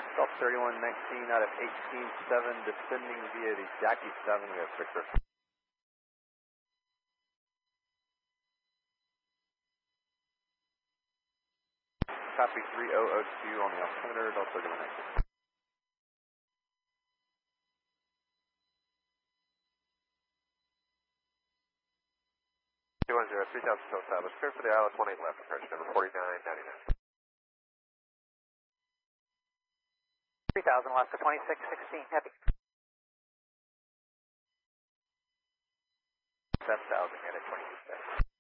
Gulf 3119 out of 18-7, descending via the Jackie 7, we have Victor. Copy 3002 on the altimeter, Delta Lima 19. 210, 3000 total establish. Clear for the ILS 18 left, approach number 4999. 3000 left for 2616, heavy. 7000, get